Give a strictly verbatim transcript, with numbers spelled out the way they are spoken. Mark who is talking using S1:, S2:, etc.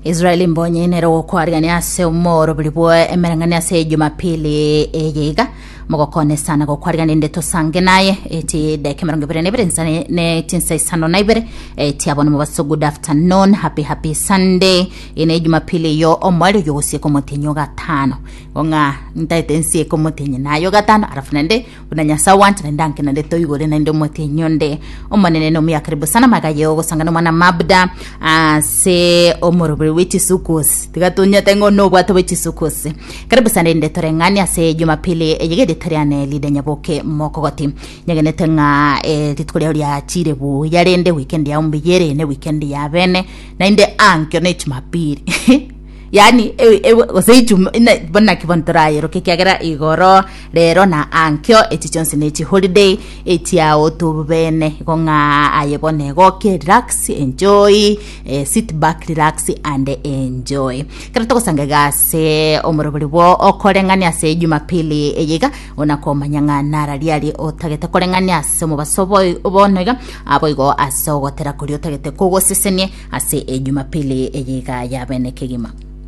S1: Israeli mbonye nero kwarigani ase umoro bilibo emerangani ase Jumapili eyiga mogokone sana go kwarigani ndeto sange naye eti deke mirongo ibiri n'ibiri nsane ne tinsa isano na ibiri eti abone mu baso good afternoon happy happy Sunday ine Jumapili yo omwali yo usiye ko mutinyo gatano onga ndaitensiye ko mutinyo nayo gatano arafuna nde unanyasa wanti ndanke na ndeto yigore na ndo mutinyo nde omanene no miya karibu sana magaye go sangana mwana mabda ase omoro wichi sukusi tigatunya tengo no bwato wichi sukusi karibu sana ndeto rengani ase Jumapili eyigede tariane lide nyaboke mokogoti nyagene tenga e titkulya ya chirebu yarende weekend ya umbiyere ne weekend ya bene na inde ankyo ne Jumapili yani e oseju bonna kibontraye roke kyagera igoro rero na ankyo eti Johnson eti holiday eti ya otubene konga ayebone goke relax enjoy eh, sit back relax and enjoy karato kusangega se omorobolibo okorengani ase Jumapili eyiga onakomanyanga naraliali otagete korengani ase mubasobo obonega aboigo asogotera kuri otagete kogosesenie ase Jumapili eyiga yabene kegima